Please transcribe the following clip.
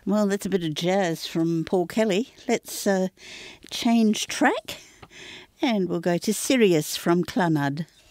Well, that's a bit of jazz from Paul Kelly. Let's change track and we'll go to Sirius from Clannad.